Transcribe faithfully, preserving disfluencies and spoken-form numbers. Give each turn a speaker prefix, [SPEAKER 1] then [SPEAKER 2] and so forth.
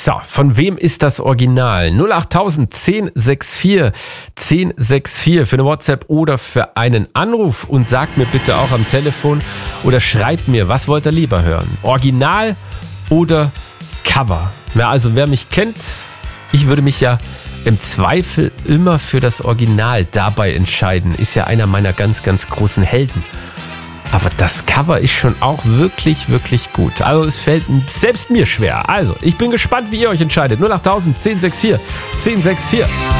[SPEAKER 1] So, von wem ist das Original? null acht tausend zehn sechs vier zehn sechs vier für eine WhatsApp oder für einen Anruf und sagt mir bitte auch am Telefon oder schreibt mir, was wollt ihr lieber hören? Original oder Cover? Ja, also wer mich kennt, ich würde mich ja im Zweifel immer für das Original dabei entscheiden. Ist ja einer meiner ganz, ganz großen Helden. Aber das Cover ist schon auch wirklich, wirklich gut. Also es fällt selbst mir schwer. Also, ich bin gespannt, wie ihr euch entscheidet. null acht tausend zehn sechs vier zehn sechs vier.